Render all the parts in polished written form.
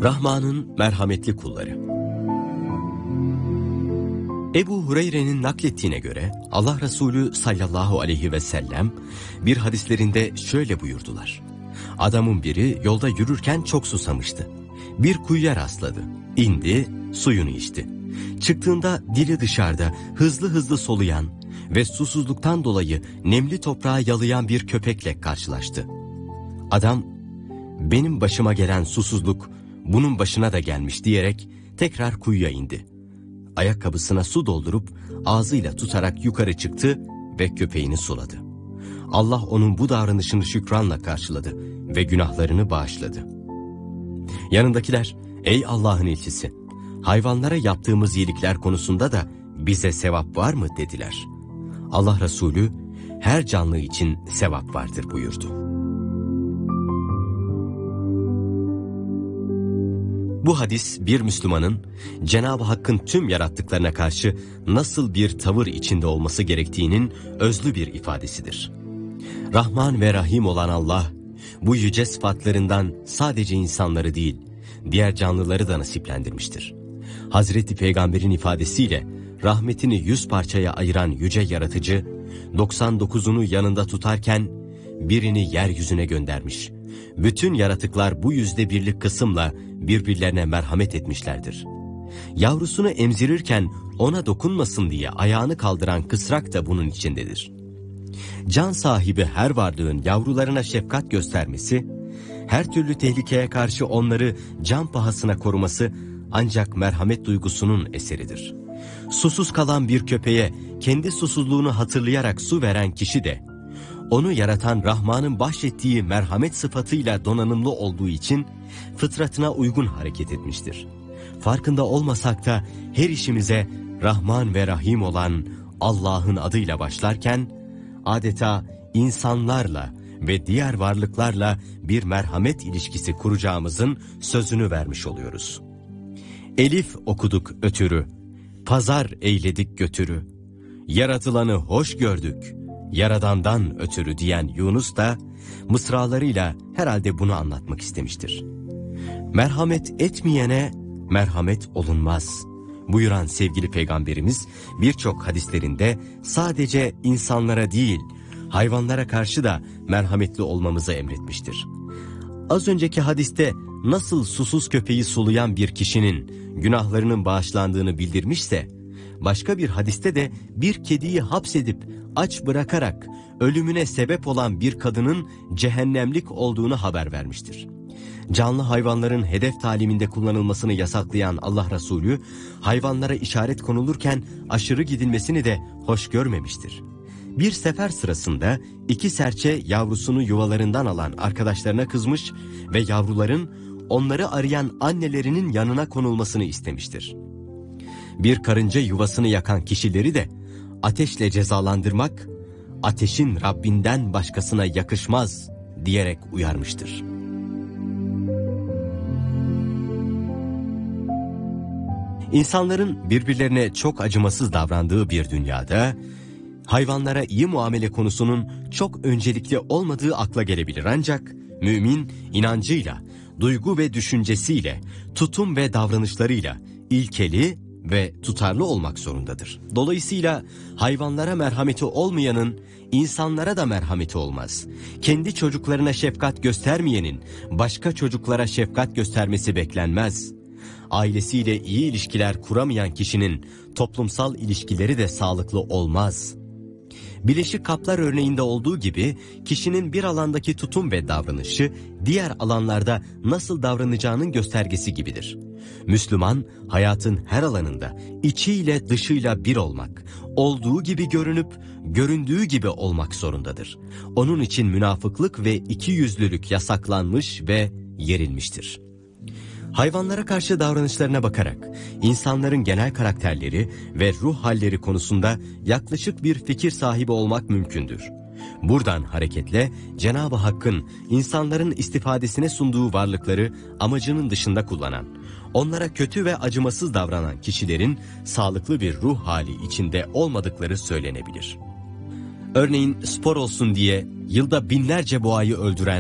Rahman'ın merhametli kulları. Ebu Hureyre'nin naklettiğine göre Allah Resulü sallallahu aleyhi ve sellem bir hadislerinde şöyle buyurdular. Adamın biri yolda yürürken çok susamıştı. Bir kuyuya rastladı. İndi, suyunu içti. Çıktığında dili dışarıda hızlı hızlı soluyan ve susuzluktan dolayı nemli toprağa yalayan bir köpekle karşılaştı. Adam, benim başıma gelen susuzluk bunun başına da gelmiş diyerek tekrar kuyuya indi. Ayakkabısına su doldurup ağzıyla tutarak yukarı çıktı ve köpeğini suladı. Allah onun bu davranışını şükranla karşıladı ve günahlarını bağışladı. Yanındakiler, ey Allah'ın elçisi, hayvanlara yaptığımız iyilikler konusunda da bize sevap var mı dediler. Allah Resulü, her canlı için sevap vardır buyurdu. Bu hadis bir Müslümanın Cenab-ı Hakk'ın tüm yarattıklarına karşı nasıl bir tavır içinde olması gerektiğinin özlü bir ifadesidir. Rahman ve Rahim olan Allah, bu yüce sıfatlarından sadece insanları değil, diğer canlıları da nasiplendirmiştir. Hazreti Peygamber'in ifadesiyle rahmetini 100 parçaya ayıran yüce yaratıcı, 99'unu yanında tutarken birini yeryüzüne göndermiş. Bütün yaratıklar bu %1'lik kısımla birbirlerine merhamet etmişlerdir. Yavrusunu emzirirken ona dokunmasın diye ayağını kaldıran kısrak da bunun içindedir. Can sahibi her varlığın yavrularına şefkat göstermesi, her türlü tehlikeye karşı onları can pahasına koruması ancak merhamet duygusunun eseridir. Susuz kalan bir köpeğe kendi susuzluğunu hatırlayarak su veren kişi de, onu yaratan Rahman'ın bahşettiği merhamet sıfatıyla donanımlı olduğu için fıtratına uygun hareket etmiştir. Farkında olmasak da her işimize Rahman ve Rahim olan Allah'ın adıyla başlarken, adeta insanlarla ve diğer varlıklarla bir merhamet ilişkisi kuracağımızın sözünü vermiş oluyoruz. Elif okuduk ötürü, pazar eyledik götürü, yaratılanı hoş gördük, Yaradan'dan ötürü diyen Yunus da mısralarıyla herhalde bunu anlatmak istemiştir. Merhamet etmeyene merhamet olunmaz buyuran sevgili Peygamberimiz birçok hadislerinde sadece insanlara değil, hayvanlara karşı da merhametli olmamızı emretmiştir. Az önceki hadiste nasıl susuz köpeği sulayan bir kişinin günahlarının bağışlandığını bildirmişse, başka bir hadiste de bir kediyi hapsedip aç bırakarak ölümüne sebep olan bir kadının cehennemlik olduğunu haber vermiştir. Canlı hayvanların hedef taliminde kullanılmasını yasaklayan Allah Resulü, hayvanlara işaret konulurken aşırı gidilmesini de hoş görmemiştir. Bir sefer sırasında 2 serçe yavrusunu yuvalarından alan arkadaşlarına kızmış ve yavruların onları arayan annelerinin yanına konulmasını istemiştir. Bir karınca yuvasını yakan kişileri de ateşle cezalandırmak, ateşin Rabbinden başkasına yakışmaz diyerek uyarmıştır. İnsanların birbirlerine çok acımasız davrandığı bir dünyada, hayvanlara iyi muamele konusunun çok öncelikli olmadığı akla gelebilir ancak mümin inancıyla, duygu ve düşüncesiyle, tutum ve davranışlarıyla ilkeli ve tutarlı olmak zorundadır. Dolayısıyla hayvanlara merhameti olmayanın insanlara da merhameti olmaz. Kendi çocuklarına şefkat göstermeyenin başka çocuklara şefkat göstermesi beklenmez. Ailesiyle iyi ilişkiler kuramayan kişinin toplumsal ilişkileri de sağlıklı olmaz. Bileşik kaplar örneğinde olduğu gibi kişinin bir alandaki tutum ve davranışı diğer alanlarda nasıl davranacağının göstergesi gibidir. Müslüman hayatın her alanında içiyle dışıyla bir olmak, olduğu gibi görünüp göründüğü gibi olmak zorundadır. Onun için münafıklık ve ikiyüzlülük yasaklanmış ve yerilmiştir. Hayvanlara karşı davranışlarına bakarak insanların genel karakterleri ve ruh halleri konusunda yaklaşık bir fikir sahibi olmak mümkündür. Buradan hareketle Cenab-ı Hakk'ın insanların istifadesine sunduğu varlıkları amacının dışında kullanan, onlara kötü ve acımasız davranan kişilerin sağlıklı bir ruh hali içinde olmadıkları söylenebilir. Örneğin spor olsun diye yılda binlerce boğayı öldüren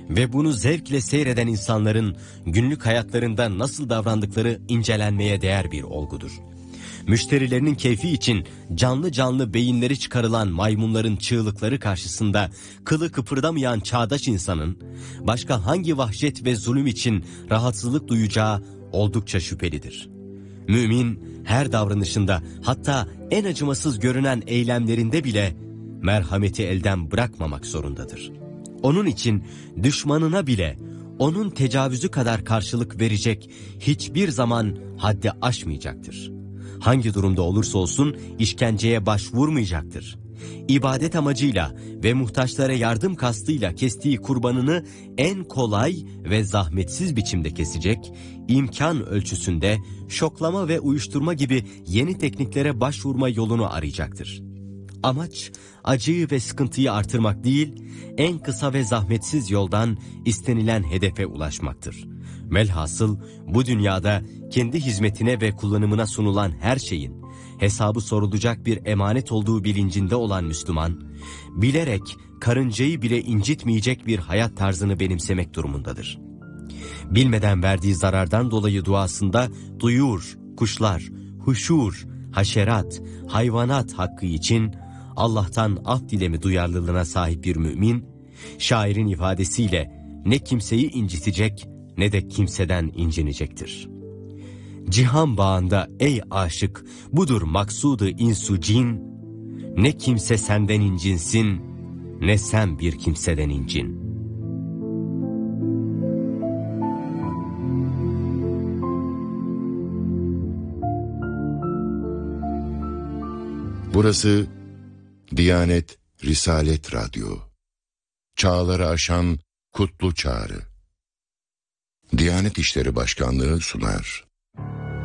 Ve bunu zevkle seyreden insanların günlük hayatlarında nasıl davrandıkları incelenmeye değer bir olgudur. Müşterilerinin keyfi için canlı canlı beyinleri çıkarılan maymunların çığlıkları karşısında kılı kıpırdamayan çağdaş insanın başka hangi vahşet ve zulüm için rahatsızlık duyacağı oldukça şüphelidir. Mümin her davranışında, hatta en acımasız görünen eylemlerinde bile merhameti elden bırakmamak zorundadır. Onun için düşmanına bile onun tecavüzü kadar karşılık verecek, hiçbir zaman haddi aşmayacaktır. Hangi durumda olursa olsun işkenceye başvurmayacaktır. İbadet amacıyla ve muhtaçlara yardım kastıyla kestiği kurbanını en kolay ve zahmetsiz biçimde kesecek, imkan ölçüsünde şoklama ve uyuşturma gibi yeni tekniklere başvurma yolunu arayacaktır. Amaç acıyı ve sıkıntıyı artırmak değil, en kısa ve zahmetsiz yoldan istenilen hedefe ulaşmaktır. Velhasıl bu dünyada kendi hizmetine ve kullanımına sunulan her şeyin hesabı sorulacak bir emanet olduğu bilincinde olan Müslüman, bilerek karıncayı bile incitmeyecek bir hayat tarzını benimsemek durumundadır. Bilmeden verdiği zarardan dolayı duasında duyur, kuşlar, huşur, haşerat, hayvanat hakkı için Allah'tan af dileme duyarlılığına sahip bir mümin, şairin ifadesiyle ne kimseyi incitecek ne de kimseden incinecektir. Cihan bağında ey aşık, budur maksudu insu cin, ne kimse senden incinsin, ne sen bir kimseden incin. Burası Diyanet Risalet Radyo. Çağları aşan kutlu çağrı. Diyanet İşleri Başkanlığı sunar.